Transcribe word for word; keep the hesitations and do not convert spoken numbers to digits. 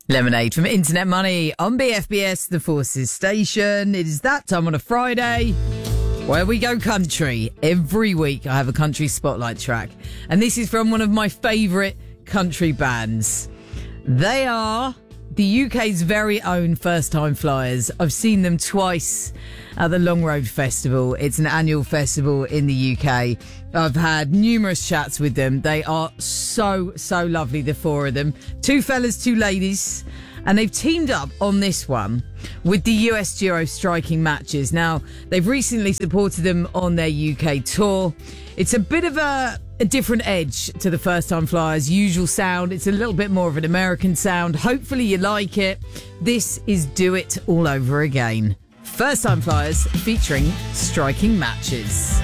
Lemonade from Internet Money on B F B S, the Forces station. It is that time on a Friday where we go country. Every week I have a country spotlight track, and this is from one of my favourite country bands. They are the U K's very own First Time Flyers. I've seen them twice at the Long Road Festival. It's an annual festival in the U K. I've had numerous chats with them. They are so, so lovely, the four of them. Two fellas, two ladies. And they've teamed up on this one with the U S duo Striking Matches. Now, they've recently supported them on their U K tour. It's a bit of a, a different edge to the First Time Flyers' usual sound. It's a little bit more of an American sound. Hopefully you like it. This is Do It All Over Again. First Time Flyers featuring Striking Matches.